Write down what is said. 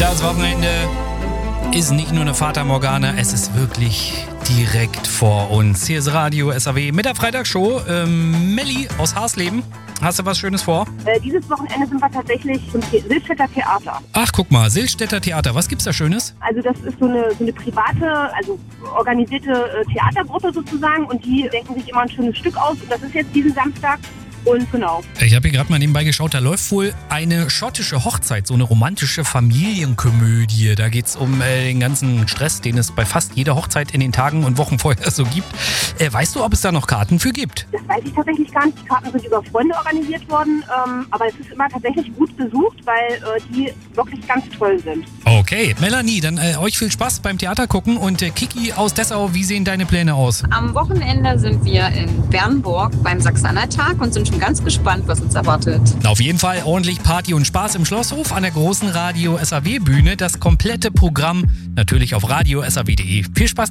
Das Wochenende ist nicht nur eine Fata Morgana, es ist wirklich direkt vor uns. Hier ist Radio SAW mit der Freitagsshow. Melli aus Hasleben, hast du was Schönes vor? Dieses Wochenende sind wir tatsächlich zum Silstädter Theater. Ach, guck mal, Silstädter Theater, was gibt's da Schönes? Also das ist so eine private, also organisierte Theatergruppe sozusagen und die denken sich immer ein schönes Stück aus und das ist jetzt diesen Samstag. Und genau. Ich habe hier gerade mal nebenbei geschaut, da läuft wohl eine schottische Hochzeit, so eine romantische Familienkomödie. Da geht es um den ganzen Stress, den es bei fast jeder Hochzeit in den Tagen und Wochen vorher so gibt. Weißt du, ob es da noch Karten für gibt? Das weiß ich tatsächlich gar nicht. Die Karten sind über Freunde organisiert worden, aber es ist immer tatsächlich gut besucht, weil die wirklich ganz toll sind. Okay, Melanie, dann euch viel Spaß beim Theater gucken und Kiki aus Dessau, wie sehen deine Pläne aus? Am Wochenende sind wir in Bernburg beim Sachsen-Anhalt-Tag und sind schon ganz gespannt, was uns erwartet. Auf jeden Fall ordentlich Party und Spaß im Schlosshof an der großen Radio SAW Bühne. Das komplette Programm natürlich auf radiosaw.de. Viel Spaß